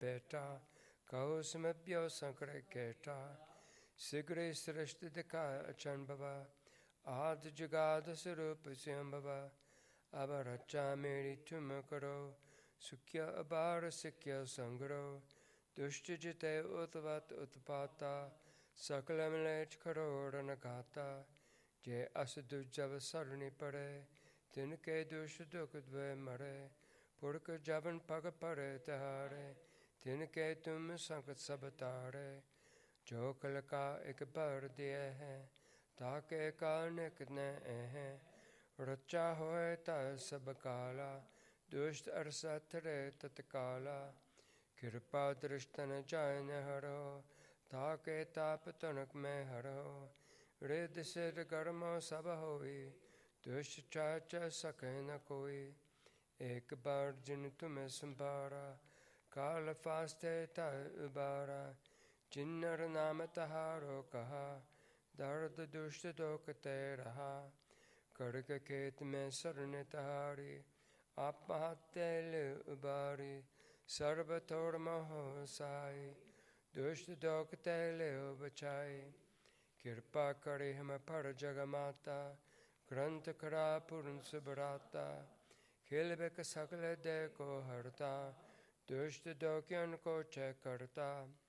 बेटा, कहो समप्यो संकट केटा, शीघ्र सृष्टि दिखा अचन भवा, आद जुगाद स्वरूप स्वयं भवा, अब रचा मेरी तुम करो, सुख्य अबार सिख्य संग्रो, दुष्ट जिते उत्पत उत्पाता, सकल मिलेच करोड़ न घाता, जे अस दुर्जब सरणी पड़े, तिनके दुष दुख द्वे मरे, पुरख जबन पग पड़े तहारे, तिनके तुम संकट सब तारे, जो कल का एक बार दिए है, ताके कानिक न है, रचा होए ता सब काला, दुष्ट अरसत रे तत्काला, कृपा दृष्टन जाय न हरो, ताके ताप तनक में हरो, रिद सिर गर्मो सब होई, दुष्ट चाच सके न कोई, एक बार जिन तुम्हें संभारा, काल फास्ते तय उबारा, जिन्नर नाम तहारो कहा, दर्द दुष्ट दोकते रहा, कड़क खेत में शरण तहारी, आप महातेल उबारी, सर्व थोड़ मोह साई, दुष्ट दोकते ले बचाई, कृपा करे हम पर जग माता, ग्रंथ खरा पूर्ण सुभराता, खिल बिक सकल दे को हरता, दुष्ट दोक्यन को चय करता,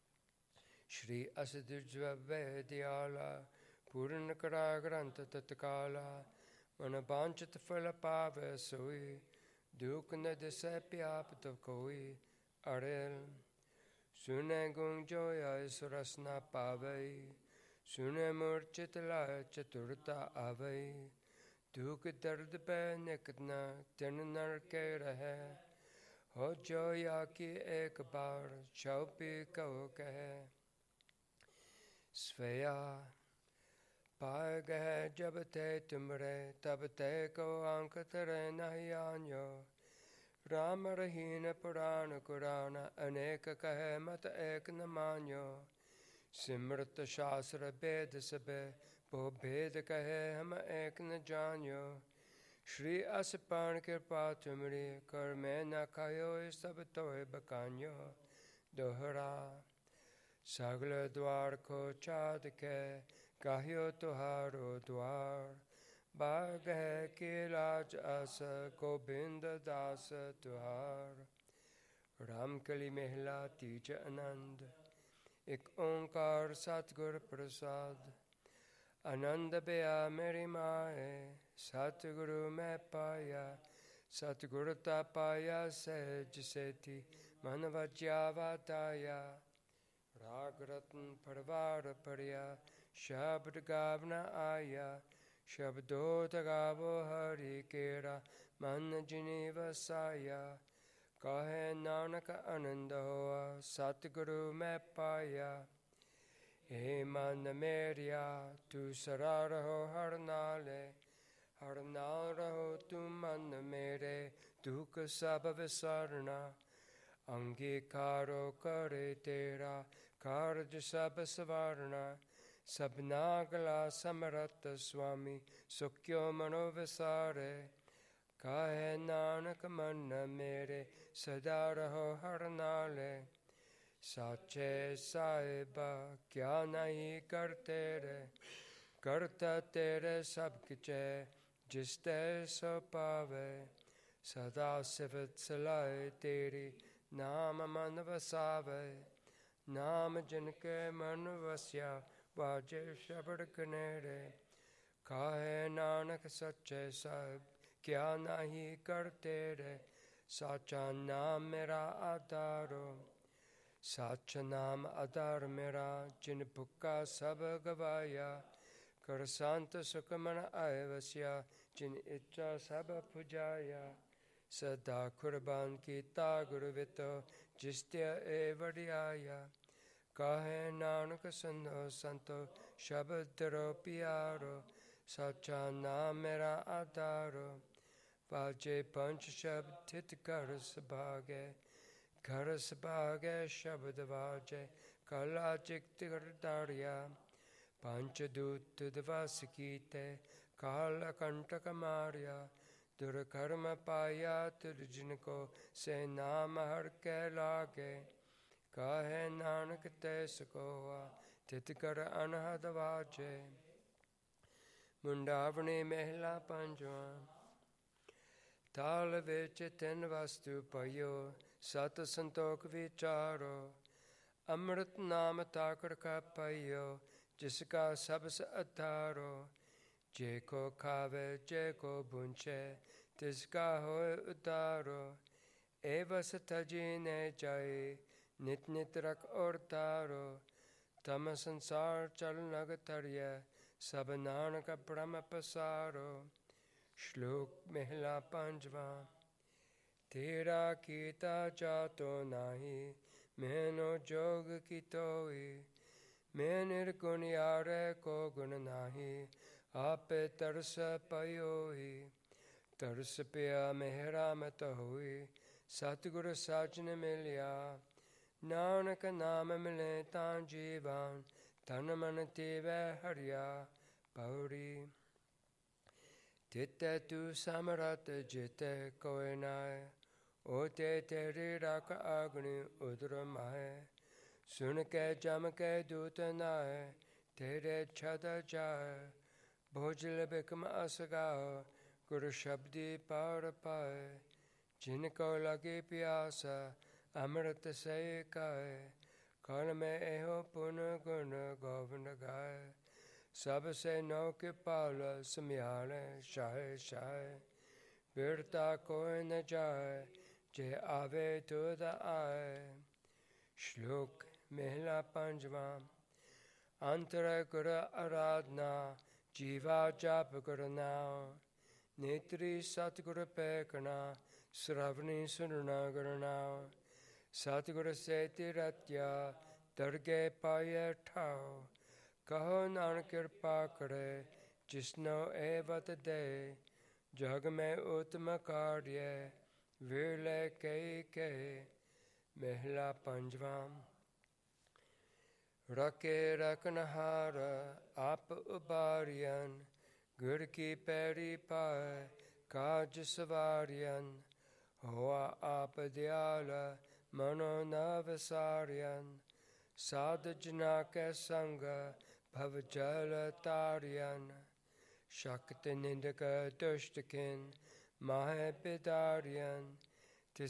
श्री असदुज्वै दयाला, पूर्ण करा ग्रंथ तत्काला, मन वांछित फल पावे सोई, दुख न दिसै प्याप तो कोई, अड़ेल सुने गुण जोया सुरस न पावे, सुने मूर्छित लाय चतुरता आवे, दुख दर्द पे निकटना तिन नर के रहे, हो जोया की एक बार चौपी कहो कहे, स्वया पाए गए जब थे तुमरे, तब ते को आंक तरे नहीं आन्यो, राम रहीन पुराण कुरान, अनेक कहे मत एक न मान्यो, सिमृत शास्त्र भेद सबे, वो भेद कहे हम एक न जान्यो, श्री अस पाण कृपा तुमरी, कर मैं न खायो सब तोय बकान्यो, दोहरा सगल द्वार को चाँद के, कहियो तुहारो द्वार, बाग है के लाज अस, गोविंद दास तुहार, रामकली महिला तीज आनंद, एक ओंकार सतगुर प्रसाद, आनंद बया मेरी माए, सतगुरु मैं पाया, सतगुरता पाया सहज से थी, मन वज्या वाताया, राग रत्न परवार पर्या, शब्द गावना आया, शब्दोत गावो हरि केरा, मन जिनी वसाया, कहे नानक आनंद होआ, सतगुरु मैं पाया, हे मन मेरिया तू सरा रहो हर नाले, हर नाल रहो तू मन मेरे, दुख सब विसरना, अंगीकारो करे तेरा, कार्य सब सवारना, सबना गला समरत स्वामी, सुख्यो मनो विसारे, कहे नानक मन मेरे, सदा रहो हर नाले, साचे साहिबा क्या नहीं करते रे, करता तेरे सब किचे, जिस ते सो पावे, सदा सिफत सलाए तेरी, नाम मन वसावे, नाम जिनके मन वस्या, बाजे शब्द कनेरे, काहे नानक सच्चे साहिब, क्या नहीं करते रे, साचा नाम मेरा आधारो, साचा नाम आधार मेरा, जिन भुक्का सब गवाया, कर शांत सुख मन आए वस्या, जिन इच्छा सब पुजाया, सदा कुर्बान कीता गुरवितो, जिसत्य ए वडियाया, काहे नानक सुनो संतो, शब्द रो प्यारो, सच्चा नाम मेरा आधारो, बाजे पंच शब्द थित कर सभागे, घर सभागे शब्द बाजे, कला चित्त दारिया, पंच दूत दिवस कीते, काल कंटक मारिया, दुर्कर्म पाया तुर जिनको, से नाम हर के लागे, काहे नानक ते सकोआ तित कर अनहद वाजे। मुंडावनी महिला पंजवा। ताल विच तिन वस्तु पयो सत संतोख विचारो। अमृत नाम ताकड़ का पयो जिसका सबस अधारो। जे को खावे जे को भूंचे तिसका होए उतारो। एवस तजी ने जाए नित नित रख और तारो। तम संसार चल नग तरिय सब नानक ब्रह्म पसारो। श्लोक महिला पंजवा। तेरा कीता जातो नाही मैनो जोग की तोई। मैं निर्गुण यारे को गुण नाही आपे तरस पयोही। तरस पिया मेहरा मत हुई सतगुरु साजन मिलिया। नानक नाम मिले तां जीवन तन मन तीवै हरिया पौड़ी। तिते तू समरत जिते कोई नाय ओते तेरी रख अग्नि उदर माहे। सुन के जम के दूत नाय तेरे छद जाए। भोजल बिकम असगाओ गुरु शब्दी पार पाए। जिनको लगी प्यासा अमृत से काए। कल में एहो पुन गुण गोविंद गाए। सबसे नौ के पाल समियाले शाहे शाहे। बिरता कोई न जाए जे आवे तुद आए। श्लोक महिला पंजवा। अंतर गुर आराधना जीवा जाप गुर नाम। नेत्री सतगुर पैकना श्रवणी सुनना गुर नाम। सतगुर से तिरत्या दरगे पाए ठाओ। कहो नानक कृपा करे जिसनो एवत दे। जग में उत्तम कार्य विरले कई कहे। महिला पंजवा। रखे रखनहार आप उबारियन गुर की पैरी पाए काज सवारियन। हुआ आप दयाल मनो न विसारियन। साध जना के संग भव जल तारियन। शक्त निंदक दुष्ट किन माहे बिदारियन।